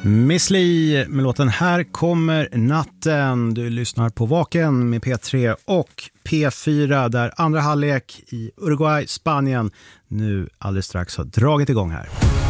Miss Li med låten Här kommer natten. Du lyssnar på Vaken med P3 och P4 där andra halvlek i Uruguay, Spanien nu alldeles strax har dragit igång här.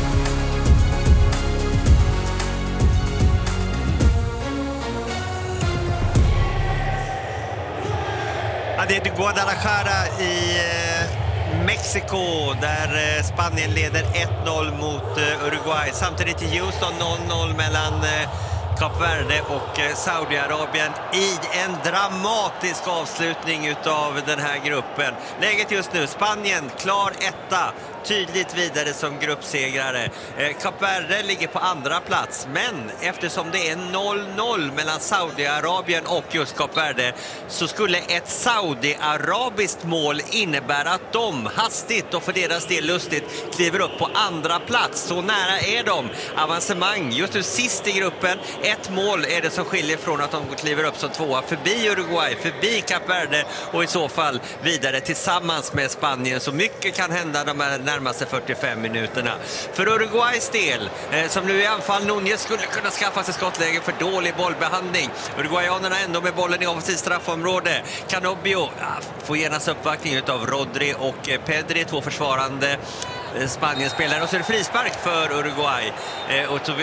Ja, det är Guadalajara i Mexiko där Spanien leder 1-0 mot Uruguay. Samtidigt i Houston 0-0 mellan Kap Verde och Saudiarabien i en dramatisk avslutning utav den här gruppen. Läget just nu, Spanien klar etta, tydligt vidare som gruppsegrare. Kap Verde ligger på andra plats, men eftersom det är 0-0 mellan Saudiarabien och just Kap Verde så skulle ett saudiarabiskt mål innebära att de hastigt och för deras del lustigt kliver upp på andra plats. Så nära är de avancemang. Just nu sist i gruppen, ett mål är det som skiljer från att de kliver upp som tvåa förbi Uruguay, förbi Kap Verde och i så fall vidare tillsammans med Spanien. Så mycket kan hända de här närmaste 45 minuterna. För Uruguays del, som nu i anfall Núñez skulle kunna skaffa sig skottläge för dålig bollbehandling. Uruguayanerna ändå med bollen i offensivt straffområde. Canobbio får genast uppvaktning av Rodri och Pedri, två försvarande Spanien-spelare. Och så är det frispark för Uruguay. Och så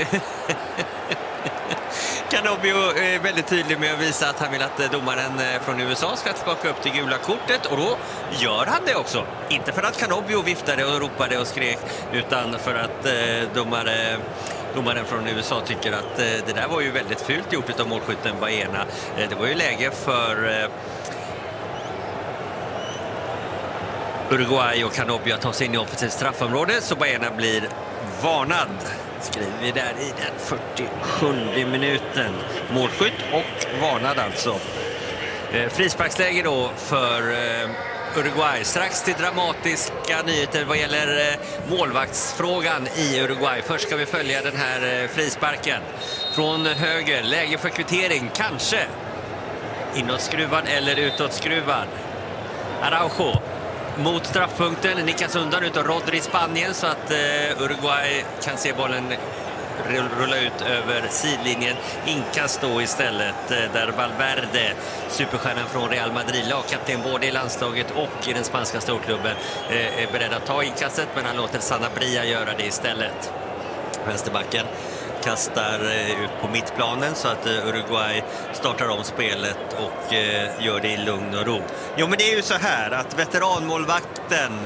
Canobbio är väldigt tydlig med att visa att han vill att domaren från USA ska tillbaka upp till gula kortet, och då gör han det också. Inte för att Canobbio viftade och ropade och skrek, utan för att domaren från USA tycker att det där var ju väldigt fult gjort av målskytten Baena. Det var ju läge för Uruguay och Canobbio att ta sig in i offensivt straffområde, så Baena blir varnad. Skriver vi där i den 47 minuten. Målskytt och varnad alltså. Frisparksläge då för Uruguay. Strax till dramatiska nyheter vad gäller målvaktsfrågan i Uruguay. Först ska vi följa den här frisparken. Från höger, läge för kvittering. Kanske inåtskruvad eller utåtskruvad. Araujo mot straffpunkten, nickas undan utav Rodri i Spanien så att Uruguay kan se bollen rulla ut över sidlinjen. Inkast då istället där Valverde, superstjärnan från Real Madrid, lagkapten både i landslaget och i den spanska storklubben, är beredd att ta inkastet, men han låter Sanabria göra det istället. Vänsterbacken kastar ut på mittplanen så att Uruguay startar om spelet och gör det i lugn och ro. Jo, men det är ju så här att veteranmålvakten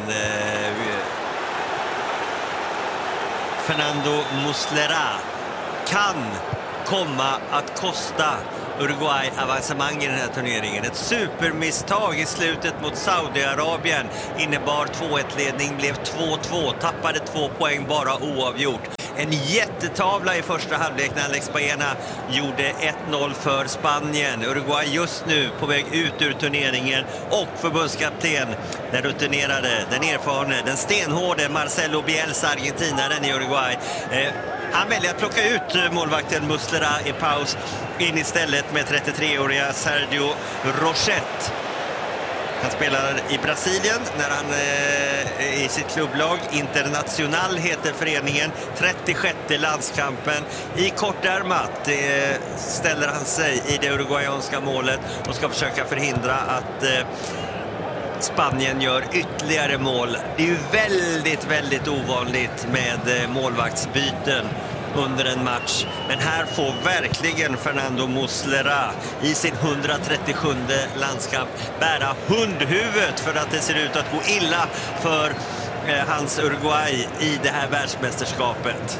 Fernando Muslera kan komma att kosta Uruguay avancemang i den här turneringen. Ett supermisstag i slutet mot Saudiarabien innebar 2-1-ledning, blev 2-2, tappade 2 poäng, bara oavgjort. En jättetavla i första halvlek när Alex Baena gjorde 1-0 för Spanien. Uruguay just nu på väg ut ur turneringen, och förbundskapten, den rutinerade, den erfarne, den stenhårde Marcelo Bielsa, argentinaren i Uruguay. Han väljer att plocka ut målvakten Muslera i paus, in istället med 33-åriga Sergio Rochette. Han spelar i Brasilien när han i sitt klubblag. International heter föreningen. 36:e landskampen. I kortärmat ställer han sig i det uruguayanska målet och ska försöka förhindra att Spanien gör ytterligare mål. Det är ju väldigt, väldigt ovanligt med målvaktsbyten under en match. Men här får verkligen Fernando Muslera i sin 137:e landskamp bära hundhuvudet för att det ser ut att gå illa för hans Uruguay i det här världsmästerskapet.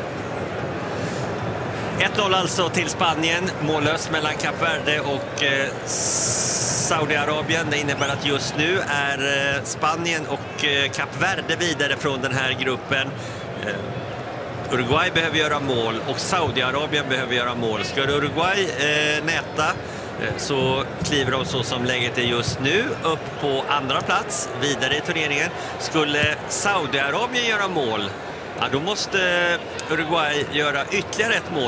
1-0 alltså till Spanien. Mållös mellan Kap Verde och Saudiarabien. Det innebär att just nu är Spanien och Kap Verde vidare från den här gruppen. Uruguay behöver göra mål och Saudiarabien behöver göra mål. Ska Uruguay näta så kliver de, så som läget är just nu, upp på andra plats vidare i turneringen. Skulle Saudiarabien göra mål, ja, då måste Uruguay göra ytterligare ett mål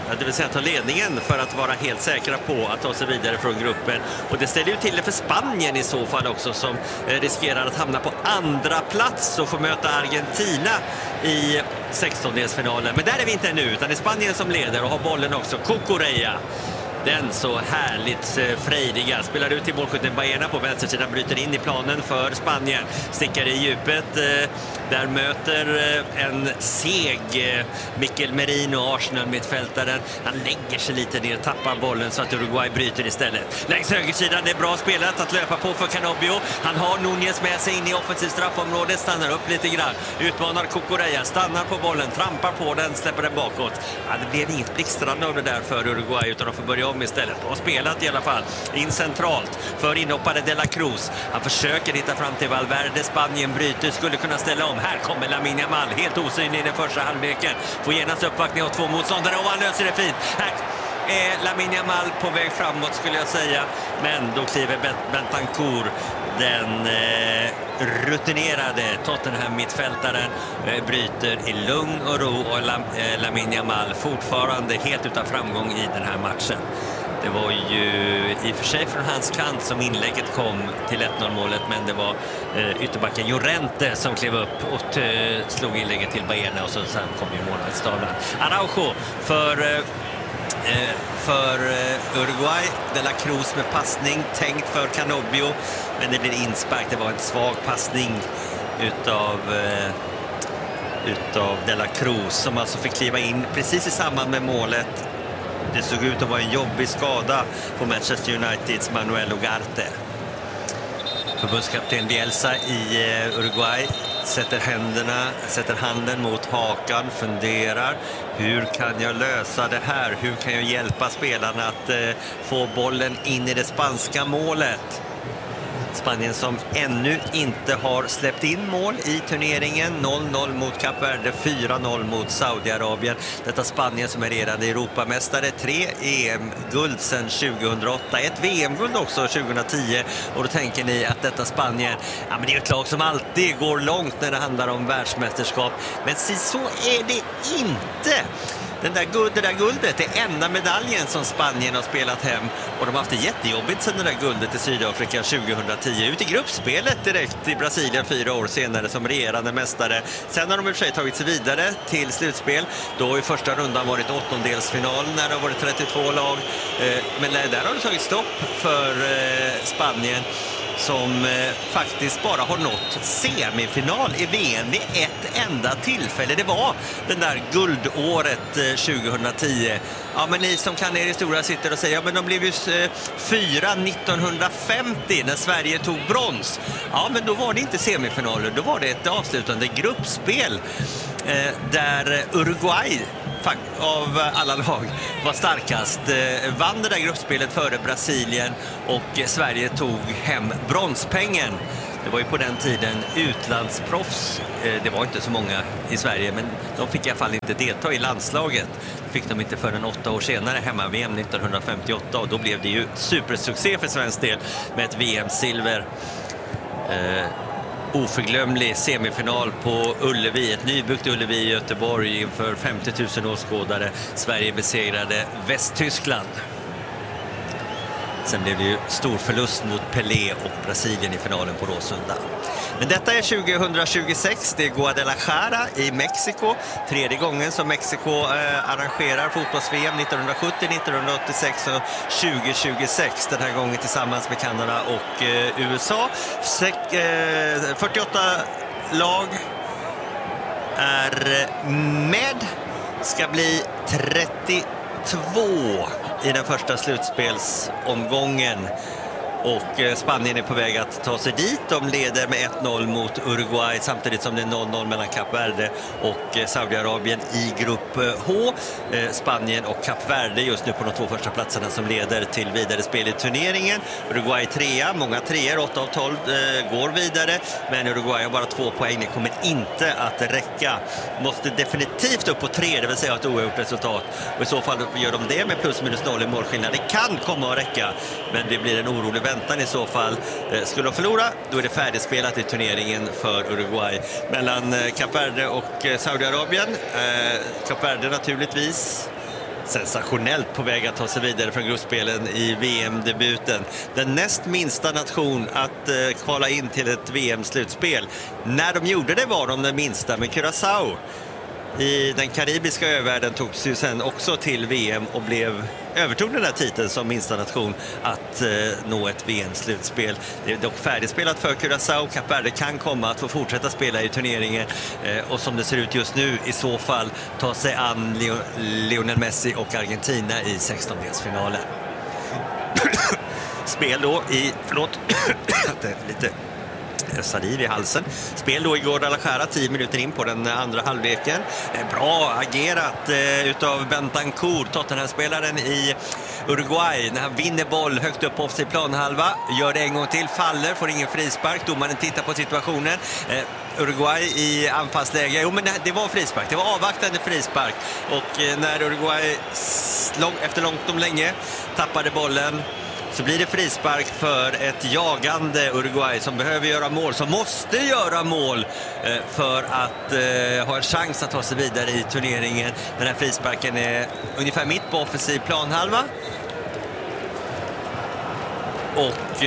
det vill säga ta ledningen för att vara helt säkra på att ta sig vidare från gruppen. Och det ställer ju till det för Spanien i så fall också, som riskerar att hamna på andra plats och få möta Argentina i 16-delsfinalen. Men där är vi inte ännu, utan det är Spanien som leder och har bollen också. Cucurella, den så härligt frejdiga, spelar ut till målskytten Baena på vänstersidan, bryter in i planen för Spanien, stickar i djupet, där möter en seg Mikel Merino, Arsenal-mittfältaren. Han lägger sig lite ner, tappar bollen så att Uruguay bryter istället. Längs högersidan, det är bra spelat att löpa på för Canobbio. Han har Núñez med sig in i offensivt straffområde, stannar upp lite grann, utmanar Cucurella, stannar på bollen, trampar på den, släpper den bakåt. Ja, det blev inget blixtrande av det där för Uruguay, utan de får börja om istället. Och spelat i alla fall in centralt för inhoppare De La Cruz. Han försöker hitta fram till Valverde. Spanien bryter, skulle kunna ställa om. Här kommer Lamine Yamal, helt osynlig i den första halvleken. Får genast uppvaktning av 2 motståndare och han löser det fint. Här är Lamine Yamal på väg framåt, skulle jag säga. Men då kliver Bentancur, den rutinerade Tottenham-mittfältaren, bryter i lugn och ro, och Lamine Yamal fortfarande helt utan framgång i den här matchen. Det var ju i och för sig från hans kant som inlägget kom till 1-0-målet, men det var ytterbacken Llorente som klev upp och slog inlägget till Baena, och så sen kom ju målvaktstavlan. Araujo för Uruguay, De La Cruz med passning, tänkt för Canobbio, men det blir inspark. Det var en svag passning utav De La Cruz, som alltså fick kliva in precis i samband med målet. Det såg ut att vara en jobbig skada på Manchester Uniteds Manuel Ugarte. Förbundskapten Bielsa i Uruguay sätter handen mot hakan, funderar: hur kan jag lösa det här? Hur kan jag hjälpa spelarna att få bollen in i det spanska målet? Spanien som ännu inte har släppt in mål i turneringen. 0-0 mot Kap Verde, 4-0 mot Saudiarabien. Detta Spanien som är redan Europamästare, 3 EM-guld sedan 2008, ett VM-guld också 2010. Och då tänker ni att detta Spanien, ja, men det är ett lag som alltid går långt när det handlar om världsmästerskap. Men så är det inte. Det där guldet är enda medaljen som Spanien har spelat hem, och de har haft det jättejobbigt sedan det där guldet i Sydafrika 2010. Ut i gruppspelet direkt i Brasilien 4 år senare som regerande mästare. Sen har de i och för sig tagit sig vidare till slutspel. Då har i första rundan varit 8-delsfinal när det har varit 32 lag. Men där har det tagit stopp för Spanien, som faktiskt bara har nått semifinal i VM vid ett enda tillfälle. Det var den där guldåret 2010. Ja, men ni som kan er historia sitter och säger, ja, men de blev ju 4 1950 när Sverige tog brons. Ja, men då var det inte semifinaler, då var det ett avslutande gruppspel där Uruguay av alla lag var starkast, vann det där gruppspelet före Brasilien, och Sverige tog hem bronspengen. Det var ju på den tiden utlandsproffs, det var inte så många i Sverige, men de fick i alla fall inte delta i landslaget. Det fick de inte förrän 8 år senare, hemma VM 1958, och då blev det ju supersuccé för svensk del med ett VM-silver. Oförglömlig semifinal på Ullevi, ett nybyggt Ullevi i Göteborg inför 50 000 åskådare. Sverige besegrade Västtyskland. Sen blev det ju stor förlust mot Pelé och Brasilien i finalen på Råsunda. Men detta är 2026, det är Guadalajara i Mexiko. 3:e gången som Mexiko arrangerar fotbolls-VM, 1970, 1986 och 2026. Den här gången tillsammans med Kanada och USA. 48 lag är med, ska bli 32 i den första slutspelsomgången, och Spanien är på väg att ta sig dit. De leder med 1-0 mot Uruguay, samtidigt som det är 0-0 mellan Kap Verde och Saudiarabien i grupp H. Spanien och Kap Verde just nu på de 2 första platserna som leder till vidare spel i turneringen. Uruguay 3, många 3, 8 av 12 går vidare, men Uruguay har bara 2 poäng. Det kommer inte att räcka. Måste definitivt upp på 3, det vill säga ett oavgjort resultat, och i så fall gör de det med plus minus 0 i målskillnad. Det kan komma att räcka, men det blir en orolig väntan i så fall. Skulle de förlora, då är det färdigspelat i turneringen för Uruguay. Mellan Kap Verde och Saudiarabien, Kap Verde naturligtvis sensationellt på väg att ta sig vidare från gruppspelen i VM-debuten. Den näst minsta nation att kvala in till ett VM-slutspel. När de gjorde det var de den minsta, men Curaçao i den karibiska övärlden tog sig sen också till VM och övertog den här titeln som minsta nation att nå ett VM-slutspel. Det är dock färdigspelat för Curaçao. Kap Verde kan komma att få fortsätta spela i turneringen och som det ser ut just nu i så fall ta sig an Lionel Messi och Argentina i 16-delsfinalen. Spel då i, lite saliv i halsen. Spel då i Guadalajara 10 minuter in på den andra halvleken. Bra agerat utav Bentancur, Tottenham-spelaren i Uruguay, när han vinner boll högt upp på sin planhalva. Gör det en gång till, faller, får ingen frispark. Domaren tittar på situationen. Uruguay i anfallsläge. Jo, men det var frispark. Det var avvaktande frispark. Och när Uruguay efter långt om länge tappade bollen så blir det frispark för ett jagande Uruguay som behöver göra mål, som måste göra mål för att ha en chans att ta sig vidare i turneringen. Den här frisparken är ungefär mitt på offensiv planhalva. Och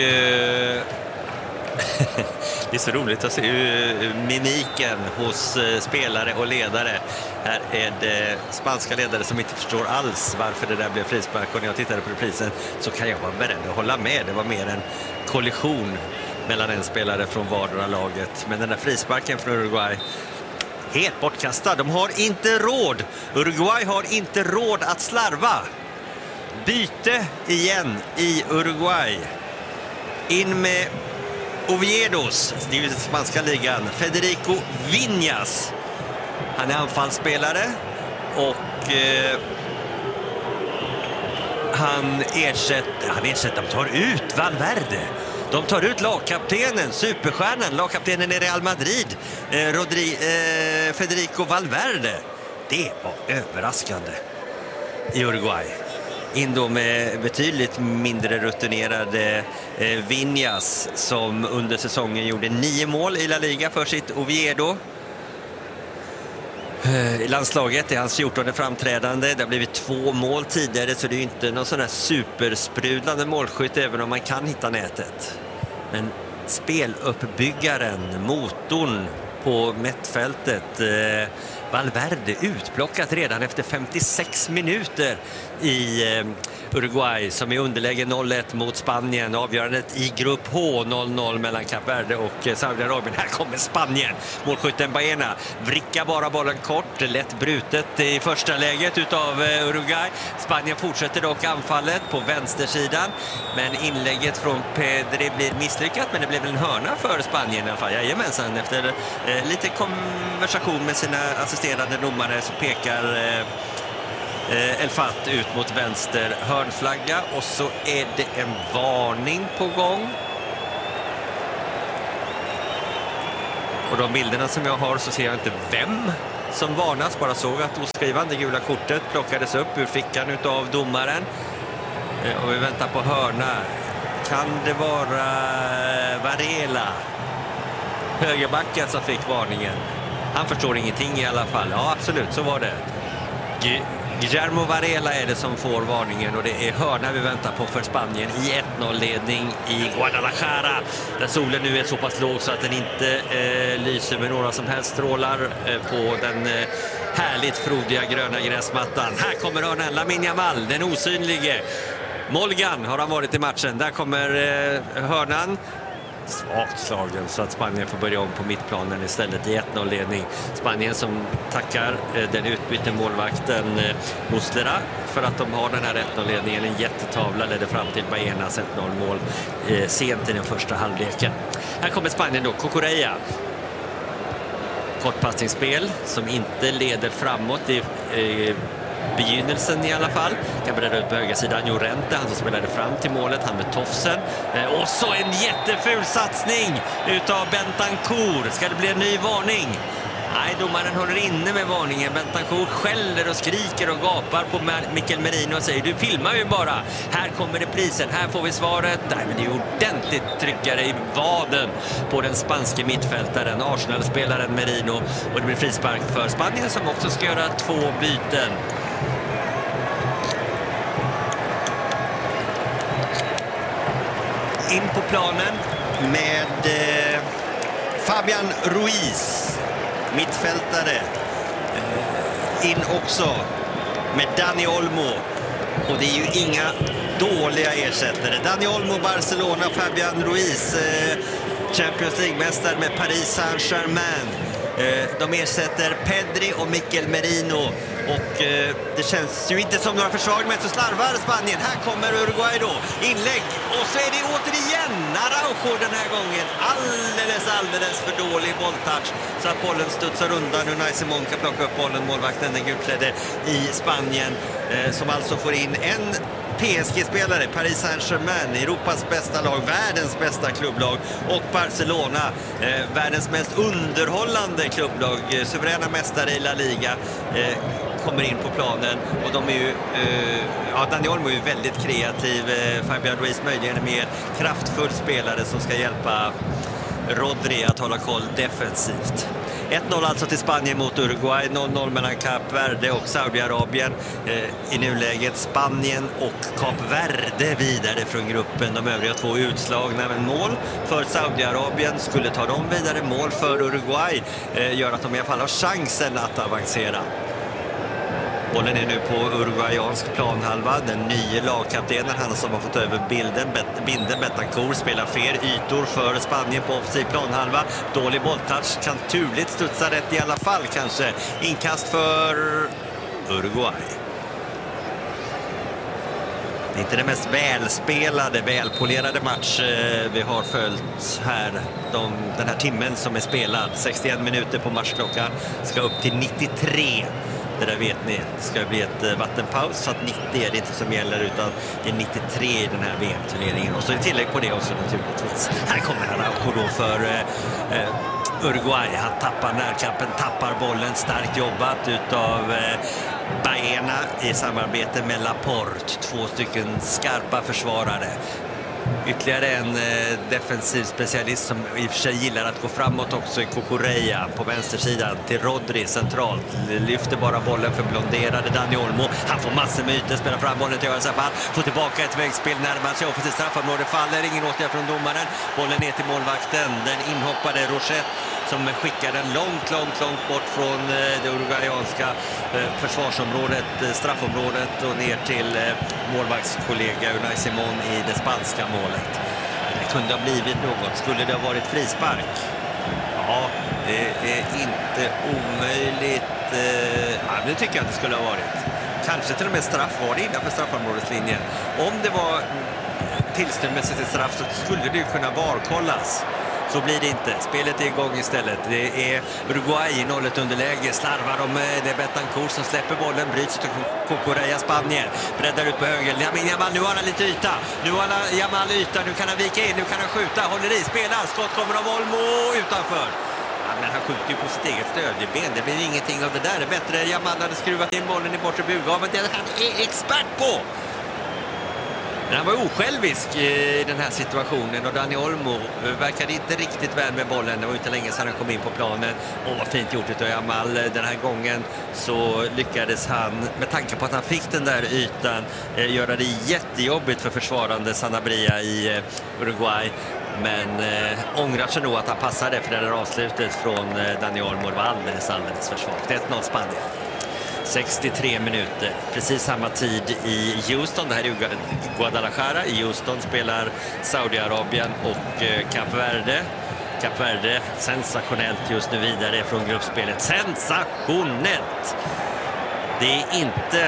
det är så roligt att se mimiken hos spelare och ledare. Här är det spanska ledare som inte förstår alls varför det där blev frispark. Och när jag tittade på reprisen så kan jag vara beredd att hålla med. Det var mer en kollision mellan en spelare från vardera laget. Men den där frisparken från Uruguay, helt bortkastad. De har inte råd. Uruguay har inte råd att slarva. Byte igen i Uruguay. In med Oviedos, det är ju den spanska ligan, Federico Viñas. Han är anfallsspelare och han ersätter, de tar ut Valverde. De tar ut lagkaptenen, superstjärnan, lagkaptenen i Real Madrid, Federico Valverde. Det var överraskande i Uruguay. In då med betydligt mindre rutinerade Viñas som under säsongen gjorde 9 mål i La Liga för sitt Oviedo. I landslaget är hans 14:e framträdande. Det har blivit 2 mål tidigare, så det är inte någon sån här supersprudlande målskytt även om man kan hitta nätet. Men speluppbyggaren, motorn på mittfältet, Valverde utplockat redan efter 56 minuter i Uruguay som är underläge 0-1 mot Spanien. Avgörandet i grupp H, 0-0 mellan Kap Verde och Saudiarabien. Här kommer Spanien. Målskytten Baena vrickar bara bollen kort. Lätt brutet i första läget utav Uruguay. Spanien fortsätter dock anfallet på vänstersidan. Men inlägget från Pedri blir misslyckat. Men det blev en hörna för Spanien i alla fall. Jajamensan, efter lite konversation med sina assisterande domare så pekar El Fat ut mot vänster hörnflagga och så är det en varning på gång. Och de bilderna som jag har så ser jag inte vem som varnas, bara såg att oskrivande gula kortet plockades upp ur fickan utav domaren. Och vi väntar på hörna. Kan det vara Varela, högerbacken, som fick varningen? Han förstår ingenting i alla fall. Ja, absolut, så var det. Guillermo Varela är det som får varningen och det är hörna vi väntar på för Spanien i 1-0-ledning i Guadalajara, där solen nu är så pass låg så att den inte lyser med några som helst strålar på den härligt frodiga gröna gräsmattan. Här kommer hörnan, Lamine Yamal, den osynlige. Molgan har han varit i matchen. Där kommer hörnan. Svagt slagen så att Spanien får börja om på mittplanen istället i 1-0-ledning. Spanien som tackar den utbytte målvakten Muslera för att de har den här 1-0-ledningen. En jättetavla ledde fram till Baenas 1-0-mål sent i den första halvleken. Här kommer Spanien då, Cucurella. Kortpassningsspel som inte leder framåt i begynnelsen i alla fall. Kan bredda ut på högersidan. Llorente, han som spelade fram till målet, han med tofsen. Och så en jätteful satsning utav Bentancur. Ska det bli en ny varning? Nej, domaren håller inne med varningen. Bentancur skäller och skriker och gapar på Mikel Merino och säger: du filmar ju bara. Här kommer reprisen, här får vi svaret. Nej, men det är ordentligt tryckare i vaden på den spanske mittfältaren, Arsenal-spelaren Merino. Och det blir frispark för Spanien som också ska göra 2 byten. in på planen med Fabian Ruiz, mittfältare. In också med Dani Olmo. Och det är ju inga dåliga ersättare. Dani Olmo, Barcelona, Fabian Ruiz, Champions League-mästare med Paris Saint-Germain. De ersätter Pedri och Mikel Merino. Och det känns ju inte som några förslag, men så slarvar Spanien. Här kommer Uruguay då. Inlägg. Och så är det återigen Araujo den här gången. Alldeles för dålig bolltouch. Så att bollen studsar undan. Unai Simon kan plocka upp bollen. Målvakten, den gulklädde i Spanien. Som alltså får in en PSG-spelare, Paris Saint-Germain, Europas bästa lag, världens bästa klubblag, och Barcelona, världens mest underhållande klubblag, suveräna mästare i La Liga, kommer in på planen. Och de är ju, Dani Olmo är ju väldigt kreativ. Fabian Ruiz möjligen är mer kraftfull spelare som ska hjälpa Rodri att hålla koll defensivt. 1-0 alltså till Spanien mot Uruguay, 0-0 mellan Kap Verde och Saudiarabien. I nuläget Spanien och Kap Verde vidare från gruppen. De övriga två utslagna, men mål för Saudiarabien skulle ta dem vidare. Mål för Uruguay gör att de i alla fall har chansen att avancera. Bollen är nu på uruguayansk planhalva. Den nya lagkaptenen, han som har fått över binden Betancourt, spelar fel ytor för Spanien på offensiv planhalva. Dålig bolltouch, kan turligt studsa rätt i alla fall kanske. Inkast för Uruguay. Det är inte den mest välspelade, välpolerade match vi har följt här. Den här timmen som är spelad. 61 minuter på matchklockan, ska upp till 93. Det där vet ni, det ska bli ett vattenpaus, så att 90 är det inte som gäller, utan det är 93 i den här VM-turneringen. Och så är det tillägg på det också naturligtvis. Här kommer Araujo då för Uruguay. Han tappar närkampen, tappar bollen, starkt jobbat utav Baena i samarbete med Laporte. 2 stycken skarpa försvarare. Ytterligare en defensiv specialist som i och för sig gillar att gå framåt också, i Cucurella på vänstersidan till Rodri centralt. Lyfter bara bollen för blonderade Dani Olmo. Han får massor med ytor, spelar fram bollen till Oyarzabal. Får tillbaka ett vägspel, närmar sig offensivt straffområde, faller. Ingen åtgärd från domaren. Bollen ner till målvakten. Den inhoppade Rochette som skickar den långt bort från det uruguayanska försvarsområdet, straffområdet, och ner till målvaktskollega Unai Simon i det spanska målet. Det kunde ha blivit något. Skulle det ha varit frispark? Ja, det är inte omöjligt. Ja, det tycker jag att det skulle ha varit. Kanske till och med straff var det innanför straffområdeslinjen. Om det var tillståndsmässigt till straff så skulle det ju kunna varkollas. Så blir det inte. Spelet är igång istället. Det är Uruguay i 0-1 underläge. Slarvar de med Betancourt som släpper bollen. Bryts till Cucurella, Spanien. Breddar ut på höger. Yamal, nu har han lite yta. Nu har Yamal yta. Nu kan han vika in. Nu kan han skjuta. Håller i. Spelar. Skott kommer av Olmo utanför. Ja, men han skjuter ju på sitt eget stödjeben. Det blir ingenting av det där. Det är bättre. Yamal hade skruvat in bollen i bortre bugaven. Det han är expert på. Men han var osjälvisk i den här situationen, och Dani Olmo verkade inte riktigt väl med bollen. Det var inte länge sedan han kom in på planen. Och vad fint gjort utav Yamal. Den här gången så lyckades han, med tanke på att han fick den där ytan, göra det jättejobbigt för försvarande Sanabria i Uruguay. Men ångrar sig nog att han passade, för det där avslutet från Dani Olmo var alldeles för svagt. 1-0 Spanien. 63 minuter, precis samma tid i Houston. Det här är Guadalajara. I Houston spelar Saudiarabien och Kap Verde. Kap Verde sensationellt just nu vidare från gruppspelet. Sensationellt! Det är inte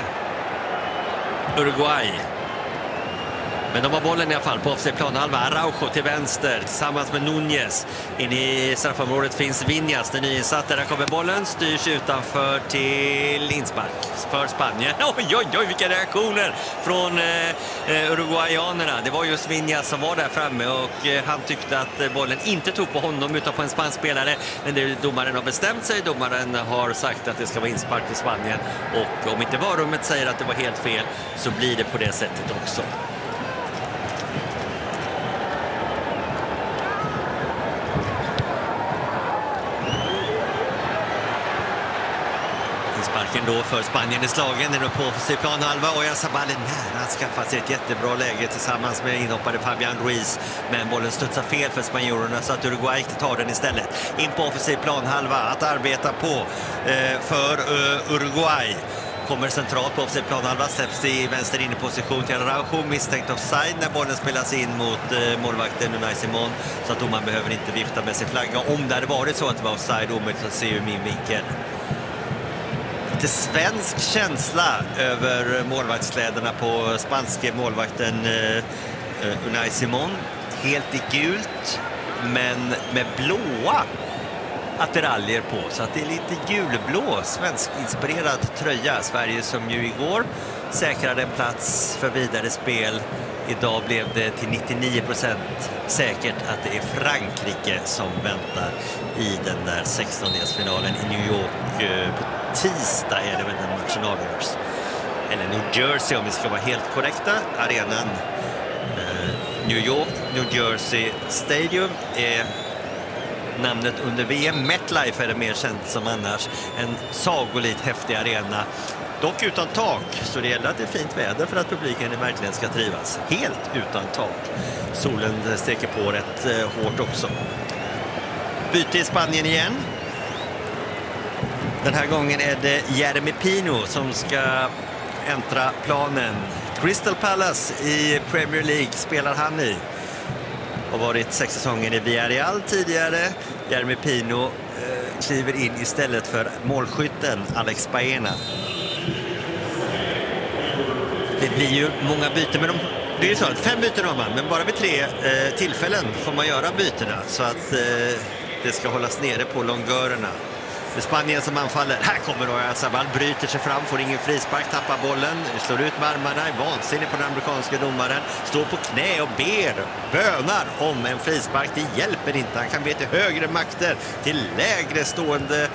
Uruguay. Men de har bollen i alla fall på offside planhalva. Araujo till vänster tillsammans med Núñez. In i straffområdet finns Viñas, den nyinsatte. Där kommer bollen, styrs utanför till inspark för Spanien. Oj, vilka reaktioner från uruguayanerna. Det var just Viñas som var där framme, och han tyckte att bollen inte tog på honom utan på en spansk spelare. Men det, domaren har bestämt sig. Domaren har sagt att det ska vara inspark för Spanien. Och om inte varummet säger att det var helt fel, så blir det på det sättet också. Pucken då för Spanien i slagen. Den är på offensiv planhalva och Oyarzabal är nära att skaffa sig ett jättebra läge tillsammans med inhoppade Fabian Ruiz. Men bollen studsar fel för spanjorerna så att Uruguay tar den istället. In på offensiv planhalva att arbeta på för Uruguay. Kommer centralt på offensiv planhalva, släpps i vänster in i position till Araujo, misstänkt offside när bollen spelas in mot målvakten Unai Simon, så att domaren behöver inte vifta med sin flagga om det hade varit så att det var offside, omöjligt att se ur min vinkel. Lite svensk känsla över målvaktskläderna på spanske målvakten Unai Simon, helt i gult men med blåa attiraljer på, så att det är lite gulblå svensk-inspirerad tröja. Sverige som ju igår säkrade en plats för vidare spel. Idag blev det till 99% säkert att det är Frankrike som väntar i den där 16-delsfinalen i New York. På tisdag är det väl den matchen avgörs. Eller New Jersey om vi ska vara helt korrekta. Arenan New York, New Jersey Stadium är namnet under VM. MetLife är det mer känt som annars. En sagolikt häftig arena. Dock utan tak, så det gäller att det är fint väder för att publiken verkligen ska trivas. Helt utan tak. Solen steker på rätt hårt också. Byte i Spanien igen. Den här gången är det Jeremy Pino som ska äntra planen. Crystal Palace i Premier League spelar han i. Har varit 6 säsonger i Villarreal tidigare. Jeremy Pino kliver in istället för målskytten Alex Baena. Det blir ju många byten, men det är ju så att 5 byten har man, men bara vid 3 tillfällen får man göra bytena så att det ska hållas nere på longörerna. Det är Spanien som anfaller. Här kommer Oyarzabal, bryter sig fram, får ingen frispark, tappar bollen, slår ut med armarna, är vansinnig på den amerikanska domaren, står på knä och bönar om en frispark. Det hjälper inte, han kan be till högre makter, till lägre stående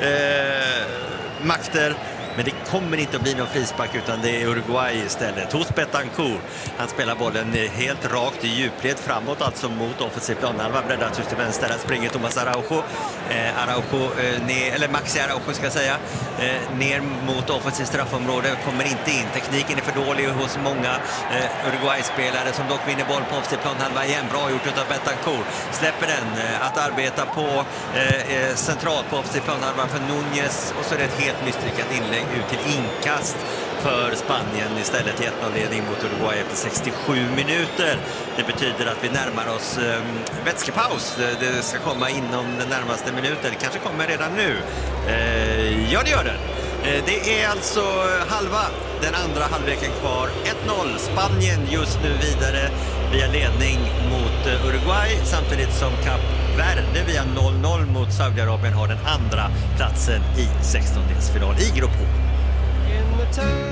makter. Men det kommer inte att bli någon frispark utan det är Uruguay istället. Hos Betancourt. Han spelar bollen helt rakt i djupled framåt, alltså mot offensiv planhalva. Breddat ut till vänster. Där springer Thomas Araujo. Maxi Araujo ska jag säga. Ner mot offensiv straffområde. Kommer inte in. Tekniken är för dålig hos många Uruguay-spelare som dock vinner boll på offensiv planhalva igen. Bra gjort av Betancourt. Släpper den att arbeta på centralt på offensiv planhalva för Núñez. Och så är det ett helt misslyckat inlägg ut till inkast för Spanien istället till 1-0-ledning mot Uruguay efter 67 minuter. Det betyder att vi närmar oss vätskepaus. Det ska komma inom den närmaste minuten. Det kanske kommer redan nu. Ja, det gör det. Det är alltså den andra halvleken kvar. 1-0. Spanien just nu vidare via ledning mot Uruguay, samtidigt som Kap Verde via 0-0 mot Saudiarabien har den andra platsen i 16-delsfinal i grupp H.